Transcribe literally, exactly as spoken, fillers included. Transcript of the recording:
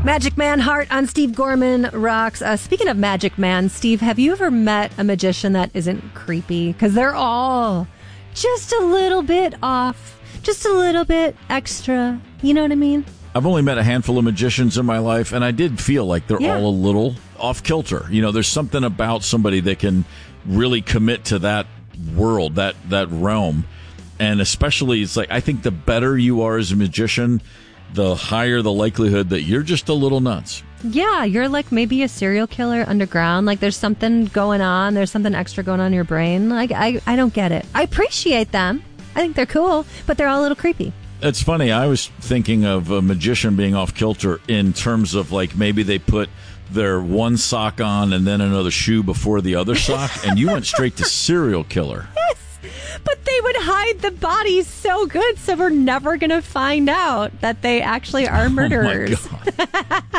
Magic Man Heart on Steve Gorman Rocks. Uh, speaking of Magic Man, Steve, have you ever met a magician that isn't creepy? Because they're all just a little bit off, just a little bit extra. You know what I mean? I've only met a handful of magicians in my life, and I did feel like they're Yeah. all a little off kilter. You know, there's something about somebody that can really commit to that world, that that realm. And especially, it's like, I think the better you are as a magician, the higher the likelihood that you're just a little nuts. Yeah, you're like maybe a serial killer underground. Like there's something going on. There's something extra going on in your brain. Like I, I don't get it. I appreciate them. I think they're cool, but they're all a little creepy. It's funny. I was thinking of a magician being off kilter in terms of like maybe they put their one sock on and then another shoe before the other sock, and you went straight to serial killer. Yes, but they would hide the bodies so good, so we're never going to find out that they actually are murderers. Oh my God.